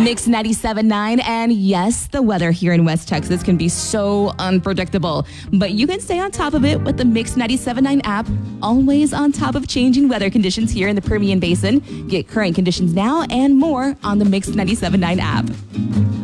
Mix 97.9, and yes, the weather here in West Texas can be so unpredictable, but you can stay on top of it with the Mix 97.9 app, always on top of changing weather conditions here in the Permian Basin. Get current conditions now and more on the Mix 97.9 app.